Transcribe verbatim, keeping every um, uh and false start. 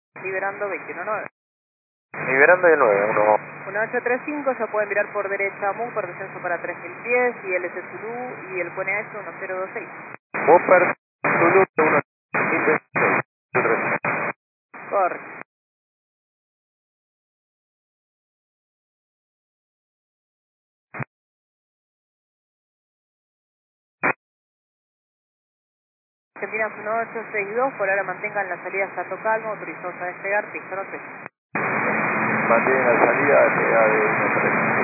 Liberando veintiuno nueve. Liberando de nueve, uno. uno ocho tres cinco, ya pueden virar por derecha M U por descenso para tres mil pies y el S Zulu y el Pone A S uno cero dos seis. Whopper, Zulu, uno mil dieciséis. Correcto. Argentinas uno ocho seis dos, por ahora mantengan la salida Sato Calmo, autorizados a despegar, pista no tres. Mantiene la salida, llega de uno tres.